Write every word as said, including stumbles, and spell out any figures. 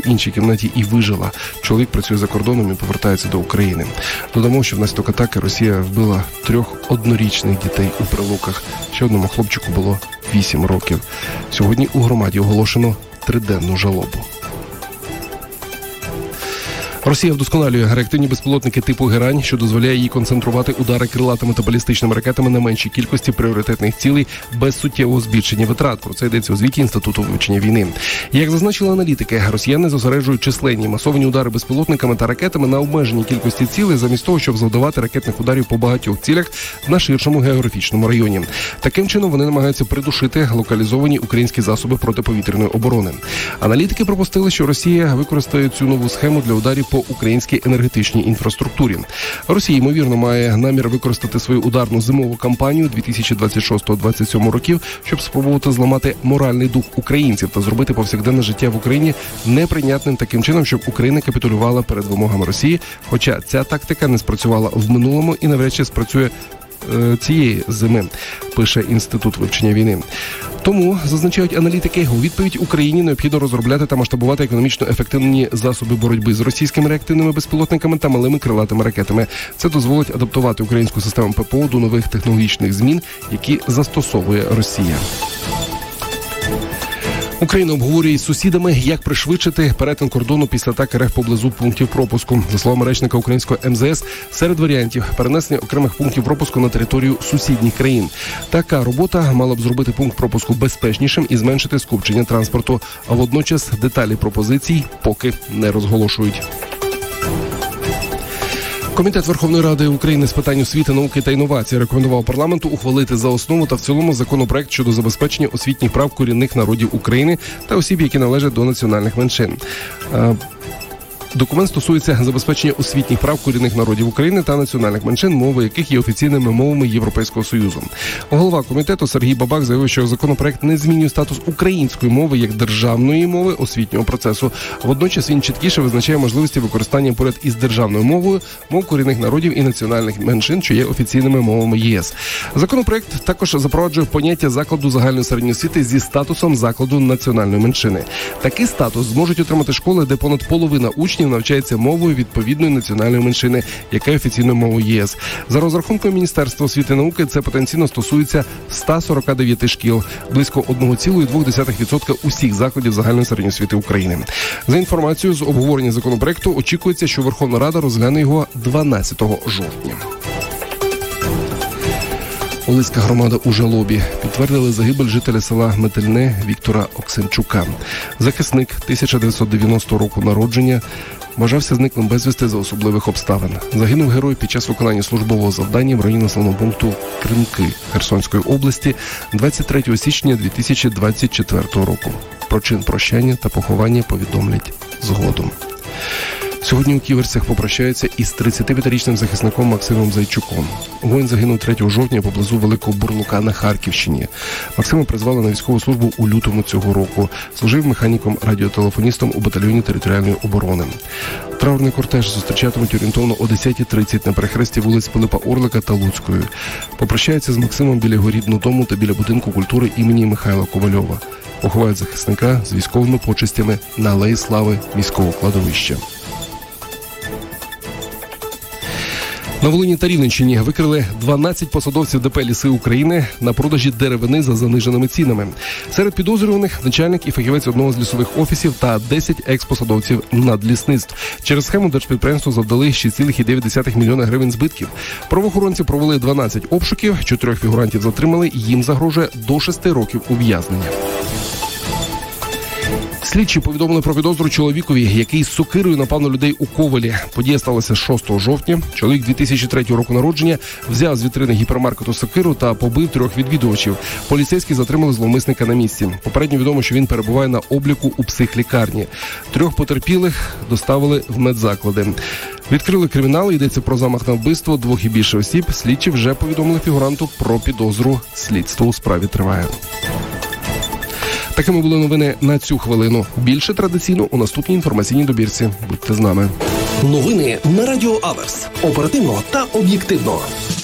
іншій кімнаті і вижила. Чоловік працює за кордоном і повертається до України. Додамо, що внаслідок атаки Росія вбила трьох однорічних дітей у Прилуках. Ще одному хлопчику було вісім років. Сьогодні у громаді оголошено триденну жалобу. Росія вдосконалює реактивні безпілотники типу «Герань», що дозволяє їй концентрувати удари крилатими та балістичними ракетами на меншій кількості пріоритетних цілей без суттєвого збільшення витрат. Про це йдеться у звіті Інституту вивчення війни. Як зазначили аналітики, росіяни зосереджують численні масовані удари безпілотниками та ракетами на обмеженій кількості цілей, замість того, щоб завдавати ракетних ударів по багатьох цілях на ширшому географічному районі. Таким чином вони намагаються придушити локалізовані українські засоби протиповітряної оборони. Аналітики припустили, що Росія використає цю нову схему для ударів по українській енергетичній інфраструктурі. Росія, ймовірно, має намір використати свою ударну зимову кампанію дві тисячі двадцять шостого - двадцять сьомого років, щоб спробувати зламати моральний дух українців та зробити повсякденне життя в Україні неприйнятним таким чином, щоб Україна капітулювала перед вимогами Росії, хоча ця тактика не спрацювала в минулому і навряд чи спрацює цієї зими, пише Інститут вивчення війни. Тому, зазначають аналітики, у відповідь Україні необхідно розробляти та масштабувати економічно ефективні засоби боротьби з російськими реактивними безпілотниками та малими крилатими ракетами. Це дозволить адаптувати українську систему ППО до нових технологічних змін, які застосовує Росія. Україна обговорює із сусідами, як пришвидшити перетин кордону після атаки РФ поблизу пунктів пропуску. За словами речника українського ем зе ес, серед варіантів перенесення окремих пунктів пропуску на територію сусідніх країн. Така робота мала б зробити пункт пропуску безпечнішим і зменшити скупчення транспорту. А водночас деталі пропозицій поки не розголошують. Комітет Верховної Ради України з питань освіти, науки та інновацій рекомендував парламенту ухвалити за основу та в цілому законопроект щодо забезпечення освітніх прав корінних народів України та осіб, які належать до національних меншин. Документ стосується забезпечення освітніх прав корінних народів України та національних меншин, мови яких є офіційними мовами Європейського Союзу. Голова комітету Сергій Бабак заявив, що законопроект не змінює статус української мови як державної мови освітнього процесу. Водночас він чіткіше визначає можливості використання поряд із державною мовою мов корінних народів і національних меншин, що є офіційними мовами ЄС. Законопроект також запроваджує поняття закладу загальної середньої освіти зі статусом закладу національної меншини. Такий статус зможуть отримати школи, де понад половина учнів навчається мовою відповідної національної меншини, яка є офіційною мовою ЄС. За розрахунком Міністерства освіти і науки, це потенційно стосується ста сорока дев'яти шкіл, близько одна ціла дві десятих відсотка усіх закладів загальної середньої освіти України. За інформацією з обговорення законопроекту, очікується, що Верховна Рада розгляне його дванадцятого жовтня. Олеська громада у жалобі. Підтвердили загибель жителя села Метельне Віктора Оксенчука. Захисник тисяча дев'ятсот дев'яностого року народження вважався зниклим безвісти за особливих обставин. Загинув герой під час виконання службового завдання в районі населеного пункту Кримки Херсонської області двадцять третього січня дві тисячі двадцять четвертого року. Про чин прощання та поховання повідомлять згодом. Сьогодні у Ківерцях попрощаються із тридцятип'ятирічним захисником Максимом Зайчуком. Воїн загинув третього жовтня поблизу Великого Бурлука на Харківщині. Максима призвали на військову службу у лютому цього року. Служив механіком-радіотелефоністом у батальйоні територіальної оборони. Траурний кортеж зустрічатимуть орієнтовно о десятій тридцять на перехресті вулиць Пилипа Орлика та Луцької. Попрощаються з Максимом біля його рідного дому та біля будинку культури імені Михайла Ковальова. Поховають захисника з військовими почестями на Алеї Слави міського кладовища. На Волині та Рівненщині викрили дванадцять посадовців ДП «Ліси України» на продажі деревини за заниженими цінами. Серед підозрюваних – начальник і фахівець одного з лісових офісів та десять екс-посадовців надлісництв. Через схему держпідприємству завдали шість цілих дев'ять десятих мільйона гривень збитків. Правоохоронці провели дванадцять обшуків, чотирьох фігурантів затримали, їм загрожує до шести років ув'язнення. Слідчі повідомили про підозру чоловікові, який з сокирою напав на людей у Ковелі. Подія сталася шостого жовтня. Чоловік дві тисячі третього року народження взяв з вітрини гіпермаркету сокиру та побив трьох відвідувачів. Поліцейські затримали зловмисника на місці. Попередньо відомо, що він перебуває на обліку у психлікарні. Трьох потерпілих доставили в медзаклади. Відкрили кримінал, йдеться про замах на вбивство двох і більше осіб. Слідчі вже повідомили фігуранту про підозру. Слідство у справі триває. Такими були новини на цю хвилину. Більше традиційно у наступній інформаційній добірці. Будьте з нами. Новини на Радіо Аверс. Оперативно та об'єктивно.